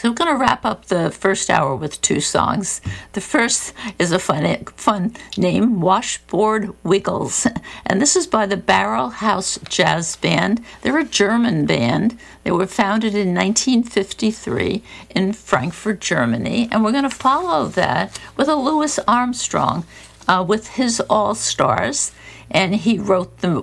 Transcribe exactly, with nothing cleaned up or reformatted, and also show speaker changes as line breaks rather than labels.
So we're going to wrap up the first hour with two songs. The first is a fun, fun name, Washboard Wiggles. And this is by the Barrel House Jazz Band. They're a German band. They were founded in nineteen fifty-three in Frankfurt, Germany. And we're going to follow that with a Louis Armstrong uh, with his All-Stars. And he wrote the